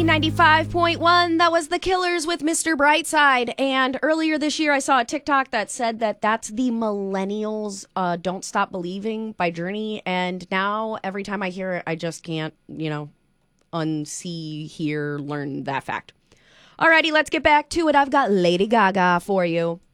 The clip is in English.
95.1, that was The Killers with Mr. Brightside. And earlier this year, I saw a TikTok that said that that's the Millennials' Don't Stop Believing by Journey. And now, every time I hear it, I just can't, unsee, hear, learn that fact. Alrighty, let's get back to it. I've got Lady Gaga for you.